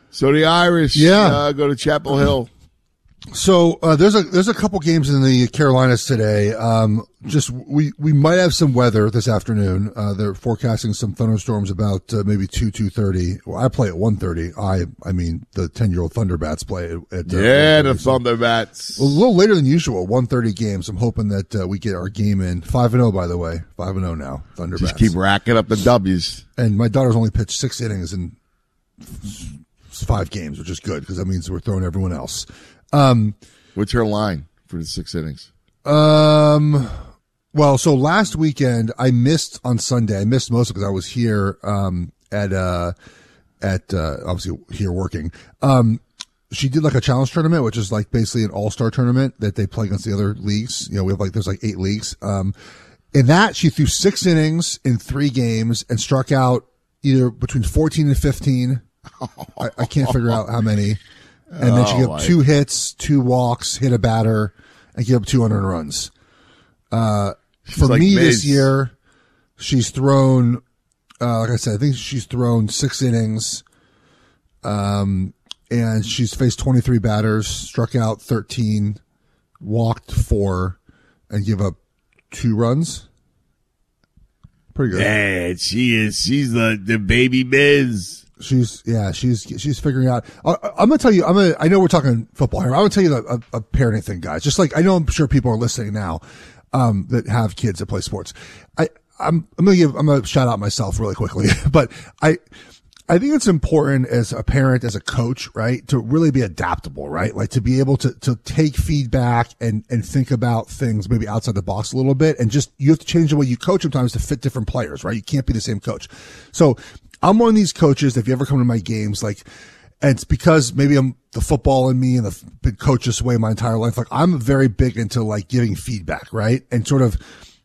So the Irish go to Chapel Hill. So there's a couple games in the Carolinas today. We might have some weather this afternoon. They're forecasting some thunderstorms about maybe 2:30. Well, I play at 1:30. I mean the 10-year-old Thunderbats play at the Thunderbats. A little later than usual, 1:30 games. I'm hoping that we get our game in. 5-0, by the way. 5-0 now. Thunderbats. Just keep racking up the W's. And my daughter's only pitched 6 innings in 5 games, which is good because that means we're throwing everyone else. What's her line for the 6 innings? Well, so last weekend I missed on Sunday. I missed most because I was here, at obviously here working. She did like a challenge tournament, which is like basically an all-star tournament that they play against the other leagues. You know, we have there's 8 leagues. In that she threw 6 innings in 3 games and struck out either between 14 and 15. I can't figure out how many. And then she gave up 2 hits, 2 walks, hit a batter, and gave up 2 unearned runs. For like me this year, she's thrown, like I said, I think she's thrown 6 innings, and she's faced 23 batters, struck out 13, walked 4, and give up 2 runs. Pretty good. Yeah, she's the baby Miz. She's figuring out. I'm gonna tell you. I know we're talking football here. I'm gonna tell you a parenting thing, guys. Just like I'm sure people are listening now, that have kids that play sports. I'm gonna shout out myself really quickly, but I think it's important as a parent, as a coach, right, to really be adaptable, right? Like to be able to take feedback and think about things maybe outside the box a little bit, and just you have to change the way you coach sometimes to fit different players, right? You can't be the same coach. So I'm one of these coaches, if you ever come to my games, and it's because maybe I'm the football in me and been coached this way my entire life. Like I'm very big into giving feedback, right? And sort of,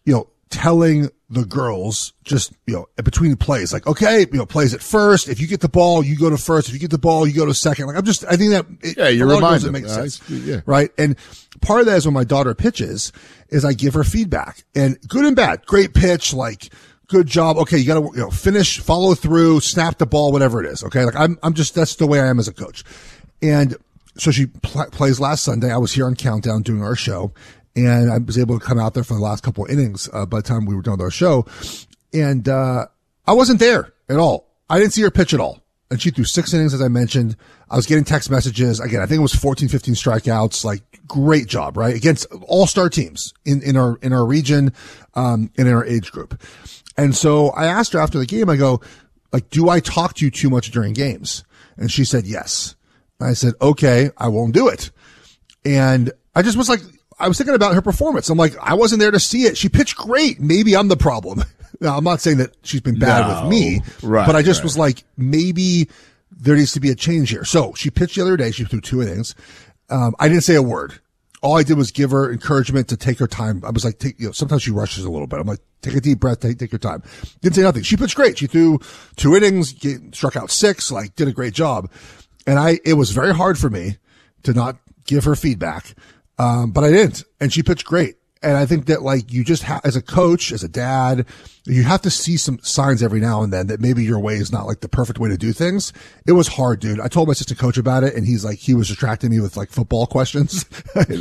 telling the girls just, between plays, okay, plays at first. If you get the ball, you go to first. If you get the ball, you go to second. I think that you're reminded. It makes sense. Yeah. Right. And part of that is when my daughter pitches is I give her feedback, and good and bad, great pitch, good job. Okay. You got to, finish, follow through, snap the ball, whatever it is. Okay. I'm just, that's the way I am as a coach. And so she plays last Sunday. I was here on Countdown doing our show, and I was able to come out there for the last couple of innings, by the time we were done with our show. And, I wasn't there at all. I didn't see her pitch at all. And she threw 6 innings, as I mentioned. I was getting text messages. Again, I think it was 14, 15 strikeouts. Great job, right? Against all-star teams in our region, and in our age group. And so I asked her after the game, I go, do I talk to you too much during games? And she said, yes. I said, okay, I won't do it. And I just was I was thinking about her performance. I'm I wasn't there to see it. She pitched great. Maybe I'm the problem. Now, I'm not saying that she's been bad with me, right, but I just was maybe there needs to be a change here. So she pitched the other day. She threw 2 innings. I didn't say a word. All I did was give her encouragement to take her time. I was sometimes she rushes a little bit. I'm take a deep breath, take your time. Didn't say nothing. She pitched great. She threw 2 innings, struck out 6, did a great job. And it was very hard for me to not give her feedback. But I didn't. And she pitched great. And I think that you just as a coach, as a dad, you have to see some signs every now and then that maybe your way is not the perfect way to do things. It was hard, dude. I told my assistant coach about it, and he was distracting me with football questions. He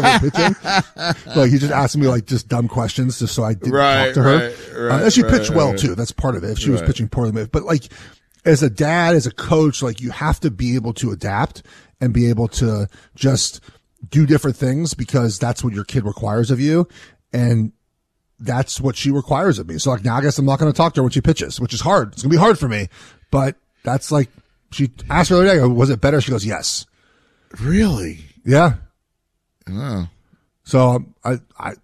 just asked me just dumb questions just so I didn't talk to her. And she pitched well too. That's part of it. If she was pitching poorly, but as a dad, as a coach, you have to be able to adapt and be able to just do different things because that's what your kid requires of you. And that's what she requires of me. So now I guess I'm not going to talk to her when she pitches, which is hard. It's going to be hard for me, but that's she asked her the other day, was it better? She goes, yes. Really? Yeah. Oh. So you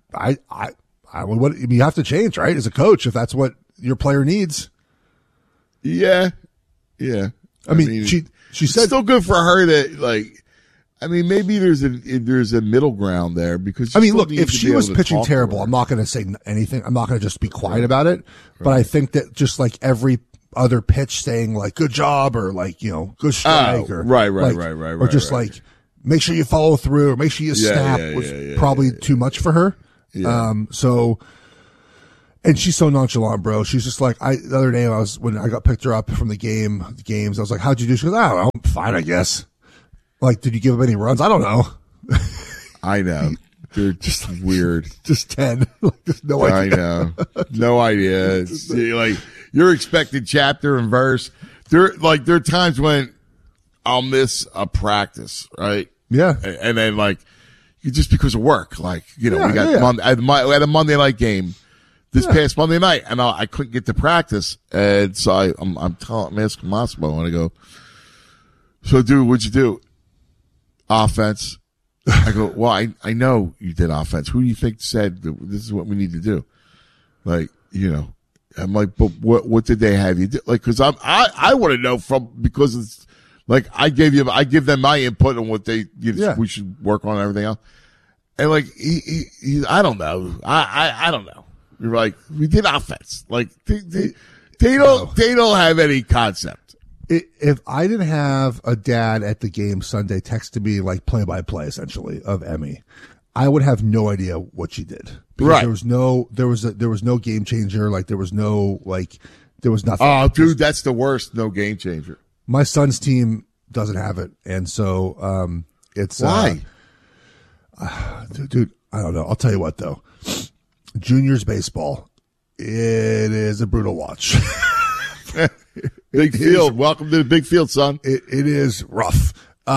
have to change, right? As a coach, if that's what your player needs. Yeah. Yeah. I mean, she said, it's still good for her to maybe there's a middle ground there because look, if she was pitching terrible, I'm not going to say anything. I'm not going to just be quiet about it. Right. But I think that just every other pitch saying good job or good strike or right. Or just make sure you follow through or make sure you snap was probably too much for her. Yeah. And she's so nonchalant, bro. She's just the other day when I got picked her up from the games, I was how'd you do? She goes, I don't know, fine, I guess. Like, did you give up any runs? I don't know. I know. They're just weird. Just 10. Like, there's no idea. I know. No idea. It's, like, you're expecting chapter and verse. There are times when I'll miss a practice, right? Yeah. And then, like, just because of work, like, we got yeah. we had a Monday night game this past Monday night, and I couldn't get to practice. And so I'm asking Massimo, and I go, so, dude, what'd you do? Offense. I go, well, I know you did offense. Who do you think said this is what we need to do? Like, I'm like, but what did they have you do? Like, cause I want to know because it's like, I give them my input on what we should work on and everything else. And like, he I don't know. I don't know. You're like, we did offense. Like, they don't have any concept. If I didn't have a dad at the game Sunday texting me like play by play essentially of Emmy, I would have no idea what she did. Because right. There was no game changer. Like there was nothing. Oh, dude, that's the worst. No game changer. My son's team doesn't have it. And so, it's, why? Dude, I don't know. I'll tell you what though. Juniors baseball, it is a brutal watch. Big field. Welcome to the big field, son. It is rough.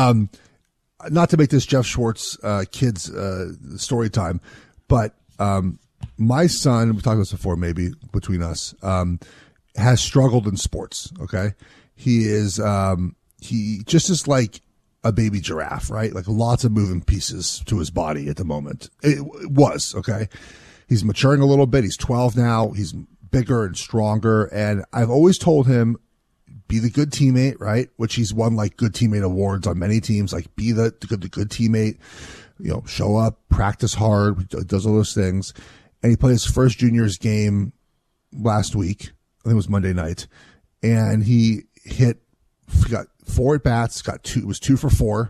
Not to make this Jeff Schwartz, kids, story time, but, my son, we talked about this before, maybe between us, has struggled in sports. Okay. He is, he just is like a baby giraffe, right? Like lots of moving pieces to his body at the moment. It was, okay. He's maturing a little bit. He's 12 now. He's bigger and stronger. And I've always told him, be the good teammate, right? Which he's won like good teammate awards on many teams. Like be the good teammate, show up, practice hard, does all those things. And he played his first juniors game last week. I think it was Monday night. And he got 4 at bats, was 2 for 4,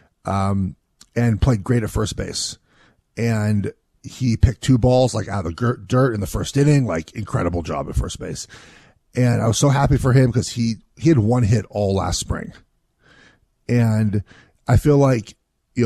and played great at first base. And he picked 2 balls like out of the dirt in the first inning, like incredible job at first base. And I was so happy for him because he had 1 hit all last spring. And I feel like,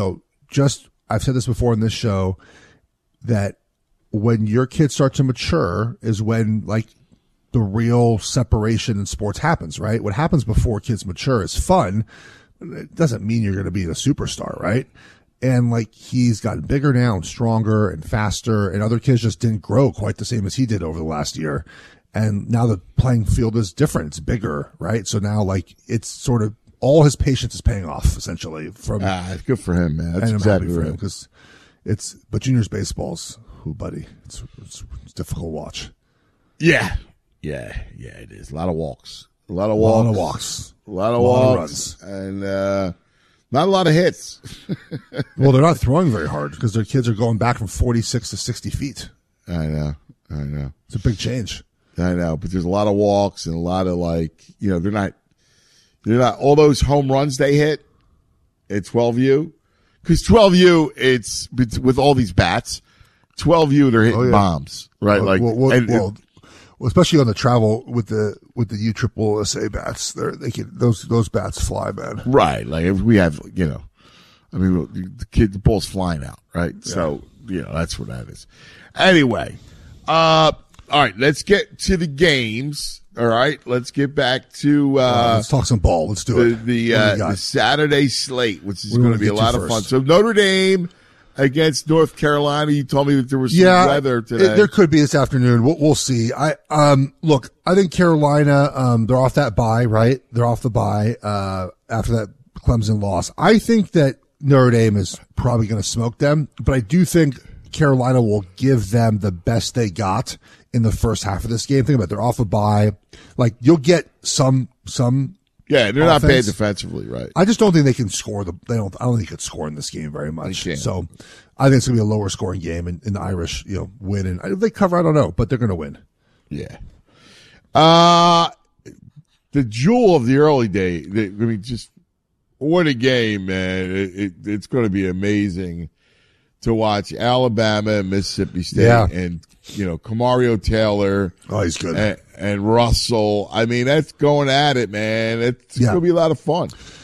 I've said this before in this show that when your kids start to mature is when like the real separation in sports happens, right? What happens before kids mature is fun. It doesn't mean you're going to be a superstar, right? And like he's gotten bigger now and stronger and faster, and other kids just didn't grow quite the same as he did over the last year. And now the playing field is different. It's bigger, right? So now like it's sort of all his patience is paying off essentially from. Good for him, man. That's exactly right. Because but juniors baseball's, buddy, it's difficult to watch. Yeah. Yeah, it is. A lot of walks. A lot of runs. And not a lot of hits. Well, they're not throwing very hard because their kids are going back from 46 to 60 feet. I know. It's a big change. I know, but there's a lot of walks and a lot of they're not all those home runs they hit at 12U. Because 12U, it's with all these bats, 12U, they're hitting bombs, right? Especially on the travel with the USSSA bats, those bats fly, man. Right, like if we have, the ball's flying out, right? Yeah. So that's what that is. Anyway, all right, let's get to the games. All right, let's get back to let's talk some ball. Let's do it. The Saturday slate, which is going to be a lot of fun. So Notre Dame against North Carolina. You told me that there was some weather today. There could be this afternoon. We'll see. I think Carolina, they're off that bye, right? They're off the bye, after that Clemson loss. I think that Notre Dame is probably going to smoke them, but I do think Carolina will give them the best they got in the first half of this game. Think about it. They're off a bye. Like you'll get some. Yeah, they're not bad defensively, right? I just don't think they can score. I don't think they could score in this game very much. So I think it's going to be a lower scoring game, and the Irish, win. And if they cover, I don't know, but they're going to win. Yeah. The jewel of the early day. Just what a game, man! It's going to be amazing to watch Alabama and Mississippi State, and Kamario Taylor. Oh, he's good. And Russell. I mean, that's going at it, man. It's going to be a lot of fun.